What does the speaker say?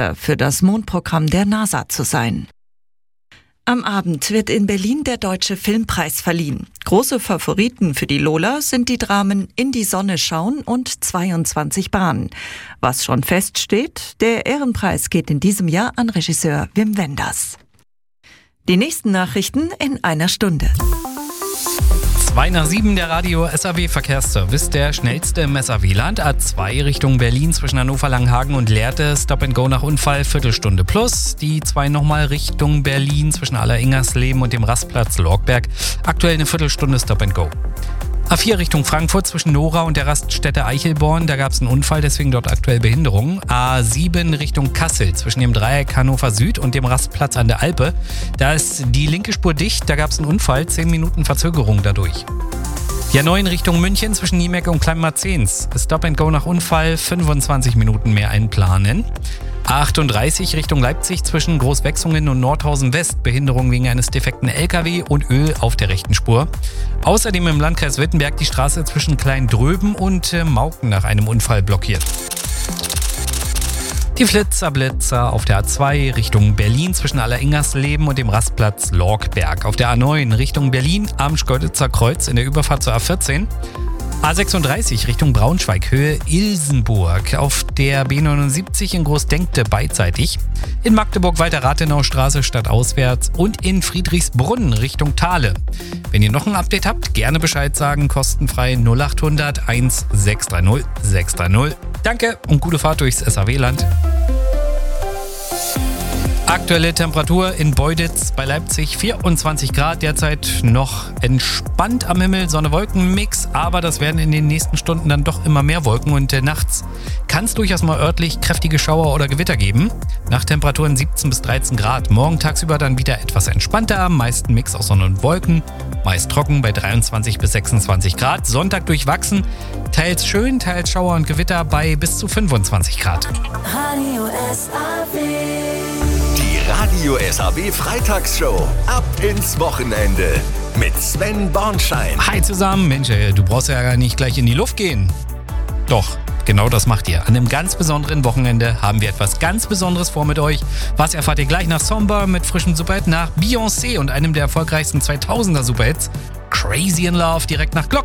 Erster für das Mondprogramm der NASA zu sein. Am Abend wird in Berlin der Deutsche Filmpreis verliehen. Große Favoriten für die Lola sind die Dramen In die Sonne schauen und 22 Bahnen. Was schon feststeht, der Ehrenpreis geht in diesem Jahr an Regisseur Wim Wenders. Die nächsten Nachrichten in einer Stunde. 6:02 der Radio SAW-Verkehrsservice, der schnellste im SAW-Land. A2 Richtung Berlin zwischen Hannover-Langenhagen und Lehrte, Stop and Go nach Unfall, Viertelstunde plus. Die 2 nochmal Richtung Berlin zwischen Aller-Ingersleben und dem Rastplatz Lorgberg. Aktuell eine Viertelstunde Stop and Go. A4 Richtung Frankfurt zwischen Nora und der Raststätte Eichelborn, da gab es einen Unfall, deswegen dort aktuell Behinderung. A7 Richtung Kassel zwischen dem Dreieck Hannover Süd und dem Rastplatz an der Alpe. Da ist die linke Spur dicht, da gab es einen Unfall, 10 Minuten Verzögerung dadurch. Die A9 Richtung München zwischen Niemecke und Kleinmarzens. Stop and Go nach Unfall, 25 Minuten mehr einplanen. A38 Richtung Leipzig zwischen Großwechsungen und Nordhausen West. Behinderung wegen eines defekten LKW und Öl auf der rechten Spur. Außerdem im Landkreis Wittenberg die Straße zwischen Kleindröben und Mauken nach einem Unfall blockiert. Die Blitzer auf der A2 Richtung Berlin zwischen Aller-Ingersleben und dem Rastplatz Lorgberg. Auf der A9 Richtung Berlin am Schkeuditzer Kreuz in der Überfahrt zur A14. A36 Richtung Braunschweig, Höhe Ilsenburg. Auf der B79 in Großdenkte beidseitig. In Magdeburg weiter Rathenaustraße stadtauswärts und in Friedrichsbrunn Richtung Thale. Wenn ihr noch ein Update habt, gerne Bescheid sagen. Kostenfrei 0800 1630 630. Danke und gute Fahrt durchs SAW-Land. Aktuelle Temperatur in Beuditz bei Leipzig 24 Grad, derzeit noch entspannt am Himmel, Sonne-Wolken-Mix, aber das werden in den nächsten Stunden dann doch immer mehr Wolken und nachts kann es durchaus mal örtlich kräftige Schauer oder Gewitter geben. Nachttemperaturen 17 bis 13 Grad, morgen tagsüber dann wieder etwas entspannter, am meisten Mix aus Sonne und Wolken, meist trocken bei 23 bis 26 Grad, Sonntag durchwachsen, teils schön, teils Schauer und Gewitter bei bis zu 25 Grad. Radio SAW. Radio SAW Freitagsshow. Ab ins Wochenende. Mit Sven Bornschein. Hi zusammen. Mensch, du brauchst ja gar nicht gleich in die Luft gehen. Doch, genau das macht ihr. An einem ganz besonderen Wochenende haben wir etwas ganz Besonderes vor mit euch. Was erfahrt ihr gleich nach Somber mit frischem Superhit, nach Beyoncé und einem der erfolgreichsten 2000er Superhits, Crazy in Love, direkt nach Glocken.